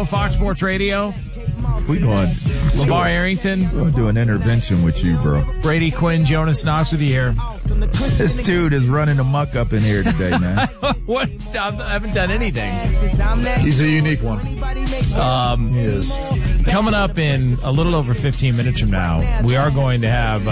Show, Fox Sports Radio. We going LeVar Arrington. We'll do an intervention with you, bro. Brady Quinn, Jonas Knox with you here. This dude is running amok up in here today, man. What? I haven't done anything. He's a unique one. He is. Coming up in a little over 15 minutes from now, we are going to have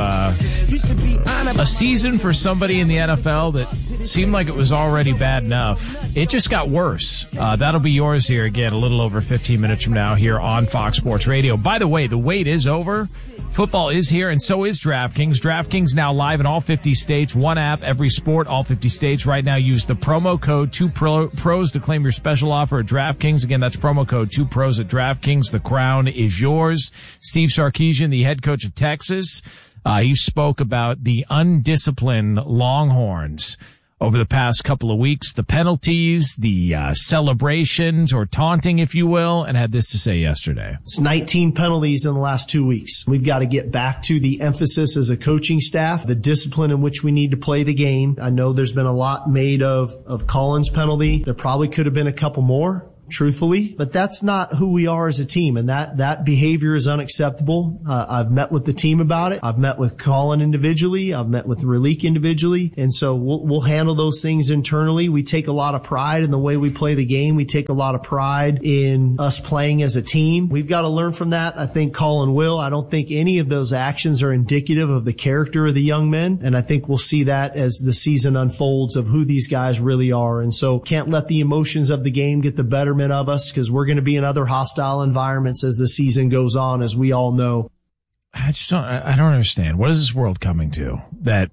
a season for somebody in the NFL that seemed like it was already bad enough. It just got worse. That'll be yours here again a little over 15 minutes from now here on Fox Sports Radio. By the way, the wait is over. Football is here, and so is DraftKings. DraftKings now live in all 50 states. One app, every sport, all 50 states. Right now, use the promo code 2pros to claim your special offer at DraftKings. Again, that's promo code 2pros at DraftKings. The crown is yours. Steve Sarkisian, the head coach of Texas, he spoke about the undisciplined Longhorns over the past couple of weeks, the penalties, the celebrations or taunting, if you will, and had this to say yesterday. It's 19 penalties in the last 2 weeks. We've got to get back to the emphasis as a coaching staff, the discipline in which we need to play the game. I know there's been a lot made of Collins' penalty. There probably could have been a couple more, truthfully, but that's not who we are as a team, and that behavior is unacceptable. I've met with the team about it. I've met with Colin individually. I've met with Raleek individually, and so we'll handle those things internally. We take a lot of pride in the way we play the game. We take a lot of pride in us playing as a team. We've got to learn from that. I think Colin will. I don't think any of those actions are indicative of the character of the young men, and I think we'll see that as the season unfolds of who these guys really are. And so can't let the emotions of the game get the betterment of us, because we're going to be in other hostile environments as the season goes on, as we all know. I don't understand. What is this world coming to? That,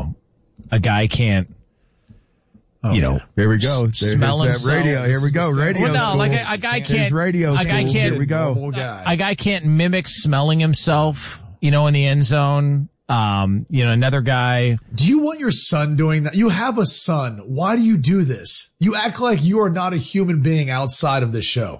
a guy can't, here we go. Smell that radio. Here we go. Radio. Well, no, school. like a guy can't. Radio. A guy school. can't. Here we go. A guy can't mimic smelling himself, in the end zone. Another guy. Do you want your son doing that? You have a son. Why do you do this? You act like you are not a human being outside of this show.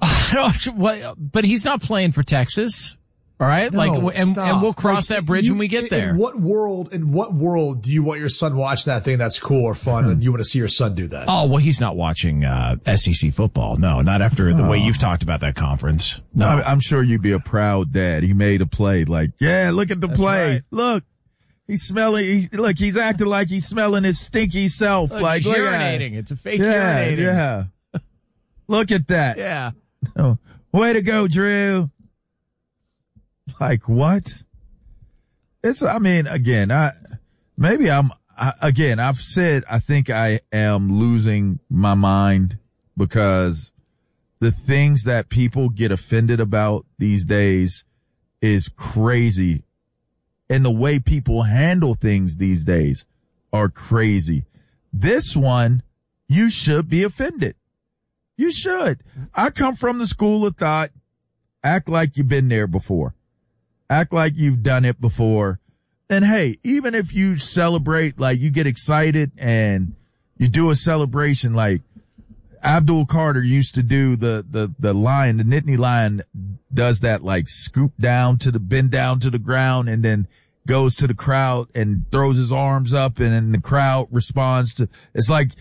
But he's not playing for Texas. All right. No, and we'll cross that bridge when we get there. In what world do you want your son watch that thing that's cool or fun and you want to see your son do that? Oh, well, he's not watching, SEC football. No, not after the way you've talked about that conference. No. I'm sure you'd be a proud dad. He made a play like, yeah, look at the play. Right. Look. He's smelling. He's acting like he's smelling his stinky self. Like urinating. It's a fake urinating. Yeah. Look at that. Yeah. Oh, way to go, Drew. Like what? I've said I think I am losing my mind because the things that people get offended about these days is crazy. And the way people handle things these days are crazy. This one, you should be offended. You should. I come from the school of thought, act like you've been there before. Act like you've done it before. And hey, even if you celebrate, like you get excited and you do a celebration like Abdul Carter used to do the line, the Nittany Lion does that, like bend down to the ground and then goes to the crowd and throws his arms up and then the crowd responds to, it's like,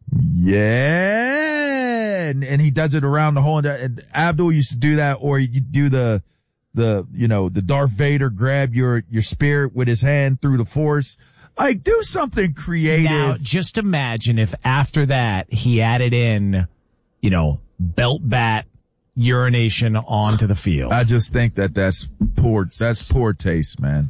yeah. And he does it around the whole, and Abdul used to do that, or you do the Darth Vader grab your spirit with his hand through the force. Like, do something creative. Now, just imagine if after that he added in, belt bat urination onto the field. I just think that's poor taste, man.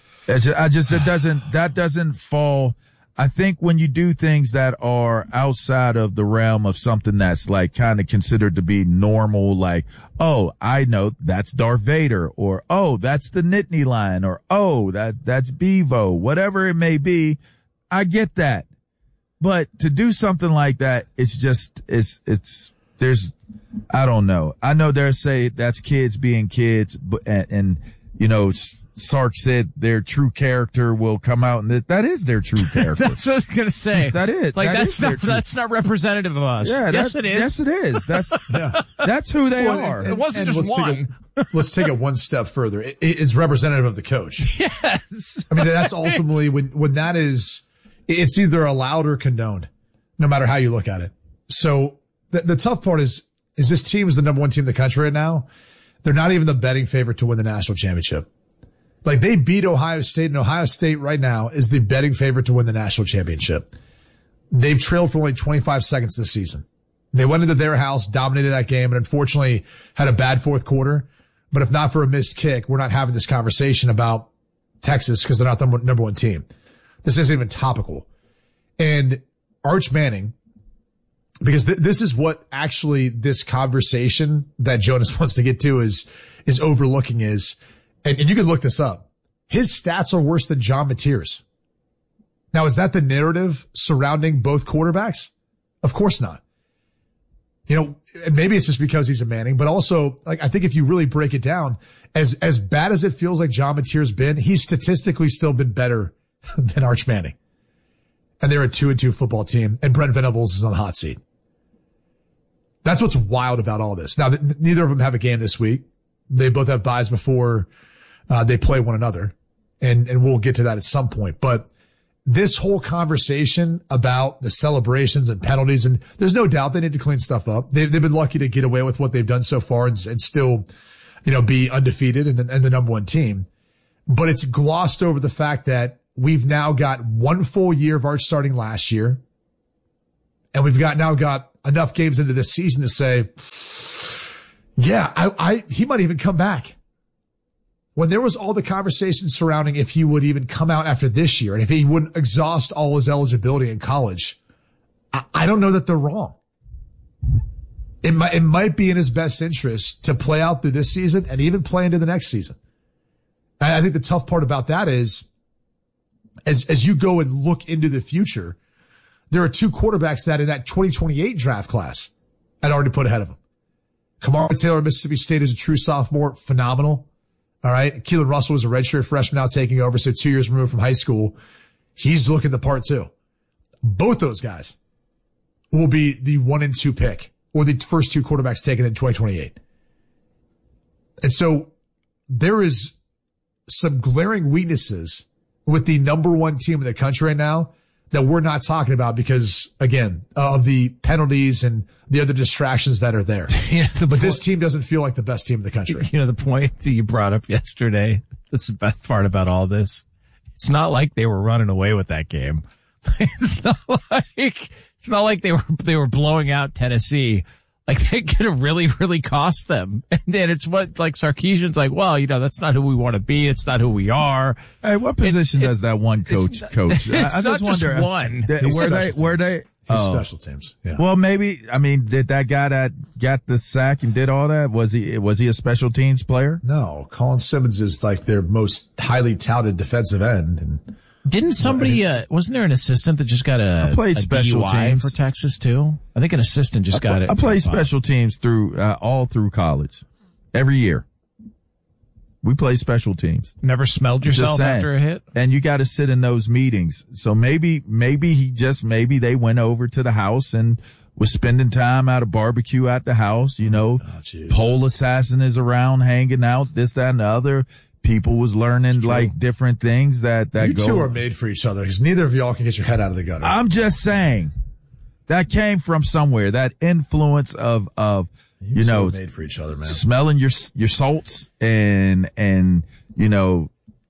That doesn't fall. I think when you do things that are outside of the realm of something that's like kind of considered to be normal, like, oh, I know that's Darth Vader, or, oh, that's the Nittany Lion, or, oh, that's Bevo, whatever it may be. I get that. But to do something like that, I don't know. I know they'll say that's kids being kids, but, and Sark said their true character will come out, and that is their true character. That's what I was going to say. That is. Like, that's not representative of us. Yeah, yes, it is. Yes, it is. That's who they are. It wasn't just one. Let's take it one step further. It's representative of the coach. Yes. I mean, that's ultimately when that is, it's either allowed or condoned, no matter how you look at it. So the tough part is is this team is the number one team in the country right now. They're not even the betting favorite to win the national championship. Like, they beat Ohio State, and Ohio State right now is the betting favorite to win the national championship. They've trailed for only 25 seconds this season. They went into their house, dominated that game, and unfortunately had a bad fourth quarter. But if not for a missed kick, we're not having this conversation about Texas because they're not the number one team. This isn't even topical. And Arch Manning, because this is what actually this conversation that Jonas wants to get to is overlooking is, and you can look this up. His stats are worse than John Mateer's. Now, is that the narrative surrounding both quarterbacks? Of course not. You know, and maybe it's just because he's a Manning, but also, like, I think if you really break it down, as bad as it feels like John Mateer's been, he's statistically still been better than Arch Manning. And they're a 2-2 football team, and Brent Venables is on the hot seat. That's what's wild about all this. Now, neither of them have a game this week. They both have byes before they play one another, and we'll get to that at some point. But this whole conversation about the celebrations and penalties, and there's no doubt they need to clean stuff up. They've been lucky to get away with what they've done so far and still, you know, be undefeated and the number one team. But it's glossed over the fact that we've now got one full year of Arch starting last year, and we've now got enough games into this season to say, yeah, he might even come back. When there was all the conversation surrounding if he would even come out after this year and if he wouldn't exhaust all his eligibility in college, I don't know that they're wrong. It might be in his best interest to play out through this season and even play into the next season. And I think the tough part about that is, as you go and look into the future, there are two quarterbacks that in that 2028 draft class I'd already put ahead of him. Kamara Taylor, Mississippi State, is a true sophomore, phenomenal. All right. Keelan Russell is a redshirt freshman now taking over, so 2 years removed from high school. He's looking the part too. Both those guys will be the 1 and 2 pick, or the first two quarterbacks taken in 2028. And so there is some glaring weaknesses with the number one team in the country right now that we're not talking about because, again, of the penalties and the other distractions that are there. But this team doesn't feel like the best team in the country. You know, the point that you brought up yesterday, that's the best part about all this. It's not like they were running away with that game. It's not like they were blowing out Tennessee. Like, they could have really, really cost them. And then it's what, like, Sarkisian's like, well, you know, that's not who we want to be. It's not who we are. Hey, what position does that one coach coach? I just wonder. One. Were they? Special teams. Yeah. Well, maybe, I mean, did that guy that got the sack and did all that, was he a special teams player? No, Colin Simmons is like their most highly touted defensive end. And didn't somebody, wasn't there an assistant that just got a special DUI teams for Texas too? I think an assistant just got it. I played special teams all through college. Every year. We play special teams. Never smelled yourself after a hit? And you got to sit in those meetings. So maybe they went over to the house and was spending time at a barbecue at the house, you know. Pole assassin is around hanging out, this, that, and the other. People was learning like different things that you two are made for each other because neither of y'all can get your head out of the gutter. I'm just saying that came from somewhere, that influence of you know, made for each other, man. Smelling your salts and you know,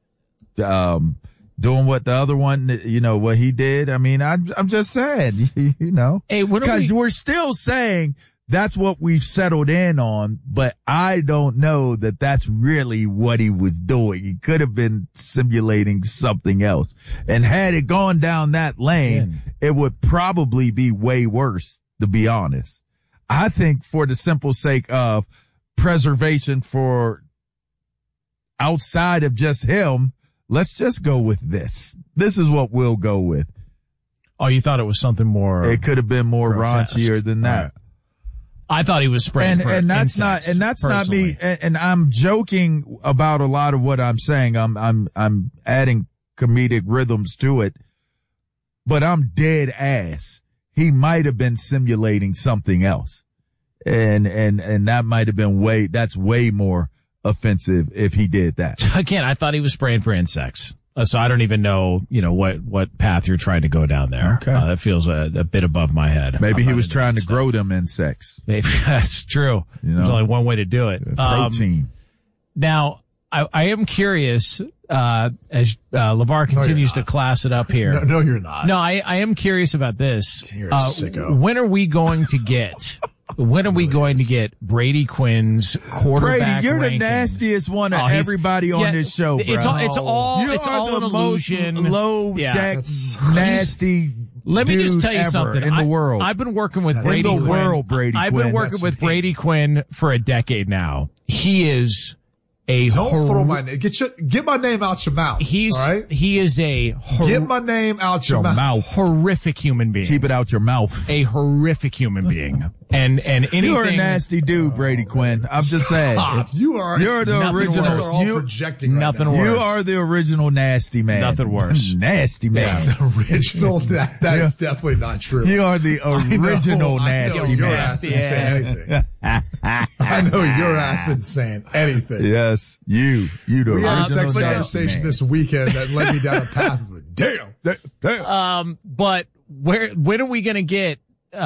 doing what the other one, you know, what he did. I mean, I'm just saying, you know, because we're still saying that's what we've settled in on, but I don't know that that's really what he was doing. He could have been simulating something else. And had it gone down that lane, it would probably be way worse, to be honest. I think for the simple sake of preservation for outside of just him, let's just go with this. This is what we'll go with. Oh, you thought it was something more? It could have been more raunchier than that. Right. I thought he was spraying for that's insects, not, and that's personally. Not me. And I'm joking about a lot of what I'm saying. I'm adding comedic rhythms to it, but I'm dead ass. He might have been simulating something else. And that might have been that's way more offensive if he did that. Again, I thought he was spraying for insects. So I don't even know, what path you're trying to go down there. Okay. That feels a bit above my head. Maybe he was trying to grow them insects. Maybe that's true. There's only one way to do it. Protein. Now, I am curious, as LeVar continues to class it up here. No, you're not. No, I am curious about this. You're a sicko. When are we going to get Brady Quinn's quarterback Brady, you're rankings? the nastiest one of everybody on this show, bro. It's all the an illusion. Most low-deck, nasty. Let me just tell you ever something. In the world. I've been working with Brady in the Quinn. world, Brady Quinn. I've been working with Brady Quinn for a decade now. He is a Don't throw my name. Get my name out your mouth. He is a get my name out your mouth. Horrific human being. Keep it out your mouth. A horrific human being. And anything. You're a nasty dude, Brady Quinn. I'm just saying. You're the original. You're projecting nothing right worse. You are the original nasty man. Nothing worse. Nasty man. The original. That is definitely not true. You are the original nasty man. Your ass didn't say anything. I know your ass isn't saying anything. Yes, you the we original had a text nasty conversation man. this weekend that led me down a path of damn. But when are we going to get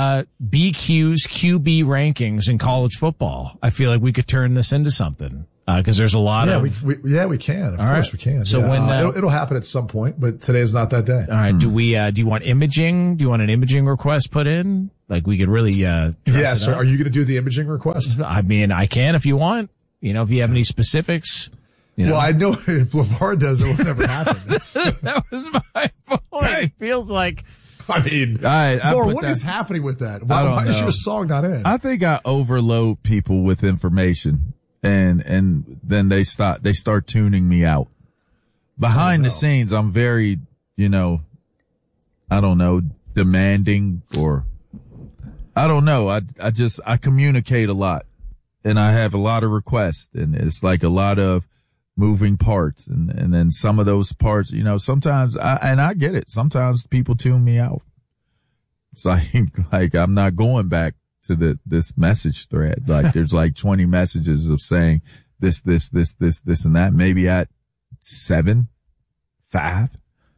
BQ's QB rankings in college football? I feel like we could turn this into something. Because there's a lot of... we can. Of course we can. So when... it'll happen at some point, but today is not that day. All right. Do you want imaging? Do you want an imaging request put in? Like we could really... Yes. Are you going to do the imaging request? I mean, I can if you want. If you have any specifics. Well, I know if LeVar does, it will never happen. That was my point. It feels like... I mean, what is happening with that? Why is your song not in? I think I overload people with information. And then they start tuning me out. Behind the scenes, I'm very, I don't know, demanding or I don't know. I communicate a lot and I have a lot of requests and it's like a lot of moving parts. And then some of those parts, sometimes I get it. Sometimes people tune me out. It's like I'm not going back to this message thread. Like there's like 20 messages of saying this, and that. Maybe at 7, 5,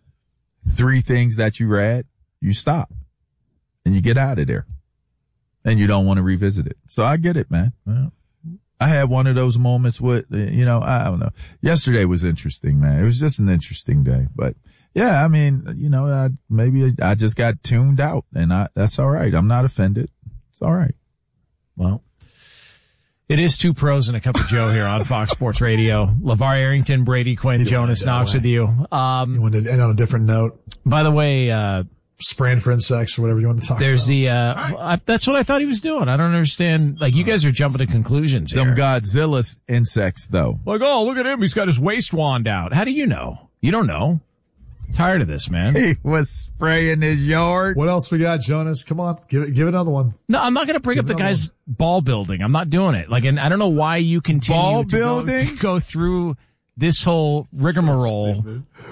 3 things that you read, you stop and you get out of there and you don't want to revisit it. So I get it, man. Well, I had one of those moments with, I don't know. Yesterday was interesting, man. It was just an interesting day, but yeah, I mean, maybe I just got tuned out and that's all right. I'm not offended. All right. Well, it is 2 pros and a cup of Joe here on Fox Sports Radio. LeVar Arrington, Brady Quinn, Jonas Knox with you. You want to end on a different note? By the way, spraying for insects or whatever you want to talk about. There's that's what I thought he was doing. I don't understand. Like, you guys are jumping to conclusions here. Some Godzilla insects, though. Like, oh, look at him. He's got his waist wand out. How do you know? You don't know. Tired of this, man. He was spraying his yard. What else we got, Jonas? Come on, give another one. No, I'm not going to bring up the guy's ball building. I'm not doing it. Like, and I don't know why you continue to go through this whole rigmarole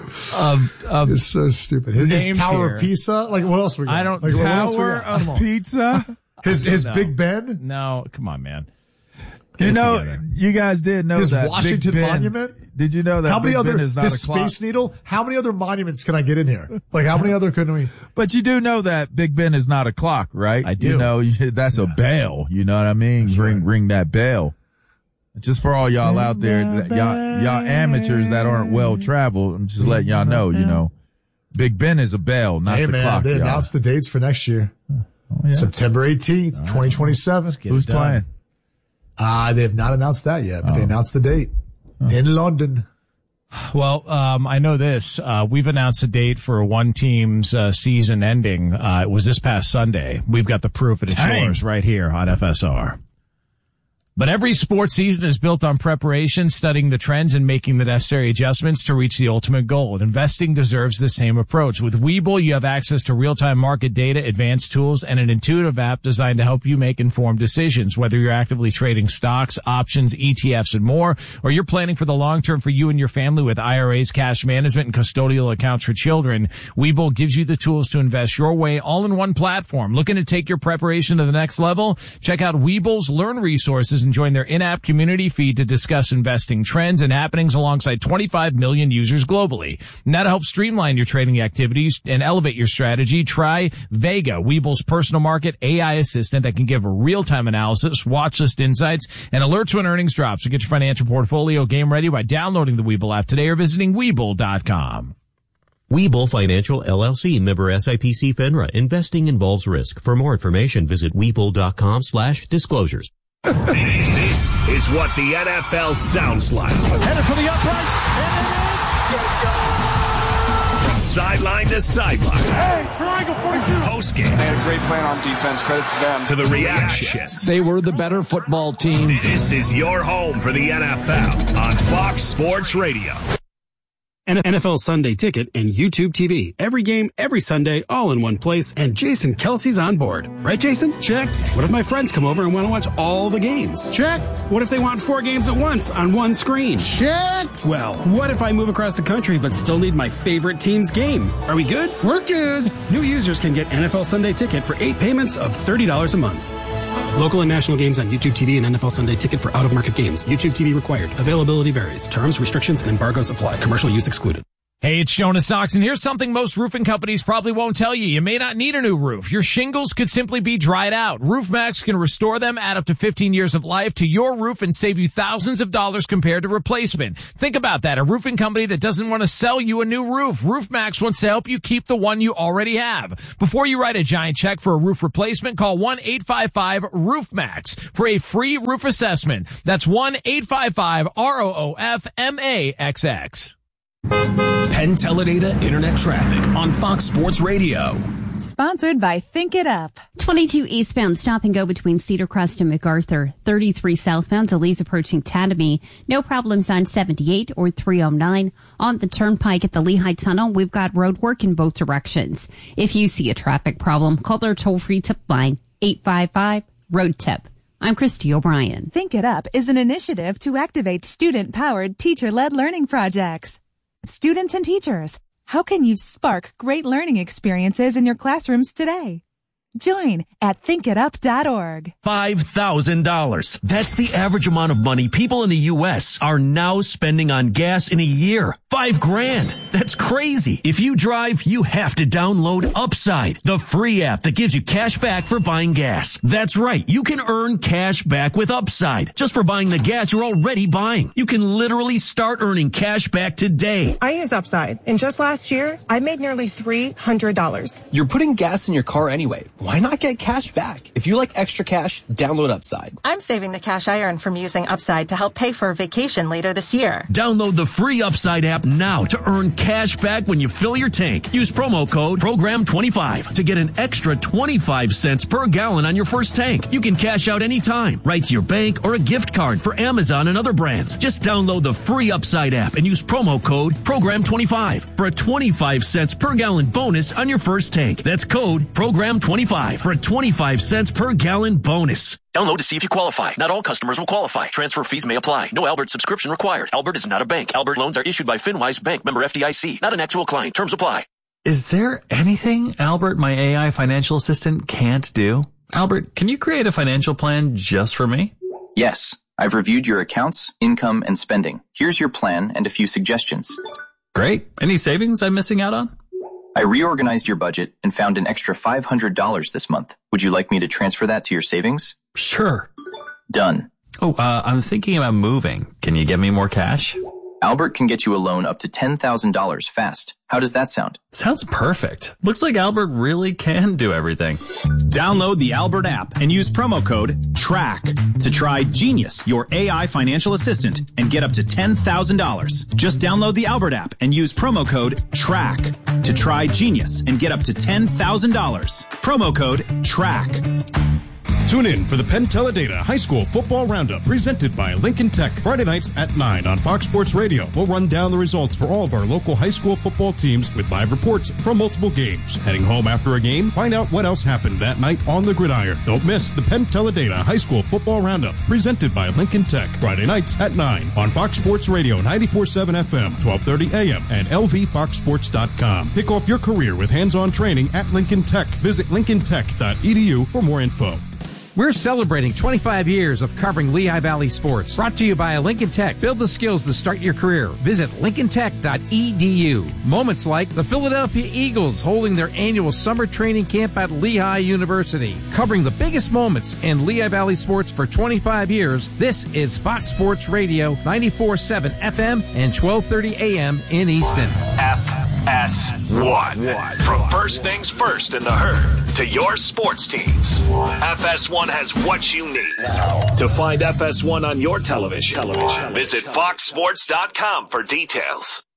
of it's so stupid. His Tower here. of Pisa. Like, what else we got? I don't. Like, Tower of Pizza. His Big Ben. No, come on, man. You guys did know his that Washington Big Ben, Monument. Did you know that? How many Big Ben is not his a clock? Space Needle? How many other monuments can I get in here? Like, how many other couldn't we? But you do know that Big Ben is not a clock, right? I do. That's a bell. You know what I mean? Ring that bell. Just for all y'all out there, y'all amateurs that aren't well traveled, I'm just letting y'all know, Big Ben is a bell, not the clock. They announced the dates for next year. Oh, yeah. September 18th, 2027. Who's playing? They have not announced that yet, but they announced the date in London. Well, I know this. We've announced a date for one team's season ending. It was this past Sunday. We've got the proof, and it's yours right here on FSR. But every sports season is built on preparation, studying the trends, and making the necessary adjustments to reach the ultimate goal. And investing deserves the same approach. With Webull, you have access to real-time market data, advanced tools, and an intuitive app designed to help you make informed decisions. Whether you're actively trading stocks, options, ETFs, and more, or you're planning for the long term for you and your family with IRAs, cash management, and custodial accounts for children, Webull gives you the tools to invest your way all in one platform. Looking to take your preparation to the next level? Check out Webull's Learn resources users and join their in-app community feed to discuss investing trends and happenings alongside 25 million users globally. And that'll help streamline your trading activities and elevate your strategy. Try Vega, Weeble's personal market AI assistant that can give a real-time analysis, watch list insights, and alerts when earnings drop. So get your financial portfolio game ready by downloading the Weeble app today or visiting Weeble.com. Weeble Financial LLC, member SIPC FINRA. Investing involves risk. For more information, visit Weeble.com/disclosures. This is what the NFL sounds like. Headed for the uprights, and it is good. From sideline to sideline. Hey, triangle 42. Post game. They had a great plan on defense. Credit to them. To the reactions. They were the better football team. This is your home for the NFL on Fox Sports Radio. NFL Sunday Ticket and YouTube TV. Every game, every Sunday, all in one place. And Jason Kelsey's on board. Right, Jason? Check. What if my friends come over and want to watch all the games? Check. What if they want 4 games at once on one screen? Check. Well, what if I move across the country but still need my favorite team's game? Are we good? We're good. New users can get NFL Sunday Ticket for 8 payments of $30 a month. Local and national games on YouTube TV and NFL Sunday Ticket for out-of-market games. YouTube TV required. Availability varies. Terms, restrictions, and embargoes apply. Commercial use excluded. Hey, it's Jonas Knox, and here's something most roofing companies probably won't tell you. You may not need a new roof. Your shingles could simply be dried out. RoofMax can restore them, add up to 15 years of life to your roof, and save you thousands of dollars compared to replacement. Think about that. A roofing company that doesn't want to sell you a new roof. RoofMax wants to help you keep the one you already have. Before you write a giant check for a roof replacement, call 1-855-ROOFMAX for a free roof assessment. That's 1-855-ROOFMAXX. Penn Teledata Internet Traffic on Fox Sports Radio. Sponsored by Think It Up. 22 eastbound stop and go between Cedar Crest and MacArthur. 33 southbound delays approaching Tatamy. No problems on 78 or 309. On the turnpike at the Lehigh Tunnel, we've got road work in both directions. If you see a traffic problem, call their toll-free tip line, 855-ROAD-TIP. I'm Christy O'Brien. Think It Up is an initiative to activate student-powered, teacher-led learning projects. Students and teachers, how can you spark great learning experiences in your classrooms today? Join at thinkitup.org. $5,000. That's the average amount of money people in the U.S. are now spending on gas in a year. $5,000. That's crazy. If you drive, you have to download Upside, the free app that gives you cash back for buying gas. That's right. You can earn cash back with Upside just for buying the gas you're already buying. You can literally start earning cash back today. I use Upside, and just last year, I made nearly $300. You're putting gas in your car anyway. Why not get cash back? If you like extra cash, download Upside. I'm saving the cash I earn from using Upside to help pay for a vacation later this year. Download the free Upside app now to earn cash back when you fill your tank. Use promo code PROGRAM25 to get an extra 25 cents per gallon on your first tank. You can cash out anytime, right to your bank or a gift card for Amazon and other brands. Just download the free Upside app and use promo code PROGRAM25 for a 25 cents per gallon bonus on your first tank. That's code PROGRAM25 for a 25 cents per gallon bonus. Download to see if you qualify. Not all customers will qualify. Transfer fees may apply. No Albert subscription required. Albert is not a bank. Albert loans are issued by FinWise Bank, member FDIC. Not an actual client. Terms apply. Is there anything Albert, my AI financial assistant, can't do? Albert, can you create a financial plan just for me? Yes. I've reviewed your accounts, income, and spending. Here's your plan and a few suggestions. Great. Any savings I'm missing out on? I reorganized your budget and found an extra $500 this month. Would you like me to transfer that to your savings? Sure. Done. Oh, I'm thinking about moving. Can you get me more cash? Albert can get you a loan up to $10,000 fast. How does that sound? Sounds perfect. Looks like Albert really can do everything. Download the Albert app and use promo code TRACK to try Genius, your AI financial assistant, and get up to $10,000. Just download the Albert app and use promo code TRACK to try Genius and get up to $10,000. Promo code TRACK. Tune in for the Penn Teledata High School Football Roundup presented by Lincoln Tech Friday nights at 9 on Fox Sports Radio. We'll run down the results for all of our local high school football teams with live reports from multiple games. Heading home after a game, find out what else happened that night on the gridiron. Don't miss the Penn Teledata High School Football Roundup presented by Lincoln Tech Friday nights at 9 on Fox Sports Radio 94.7 FM, 1230 AM and lvfoxsports.com. Kick off your career with hands-on training at Lincoln Tech. Visit lincolntech.edu for more info. We're celebrating 25 years of covering Lehigh Valley sports. Brought to you by Lincoln Tech. Build the skills to start your career. Visit lincolntech.edu. Moments like the Philadelphia Eagles holding their annual summer training camp at Lehigh University. Covering the biggest moments in Lehigh Valley sports for 25 years, this is Fox Sports Radio, 94.7 FM and 1230 AM in Easton. FS1. From first things first in the herd to your sports teams, FS1 has what you need. To find FS1 on your television, visit foxsports.com for details.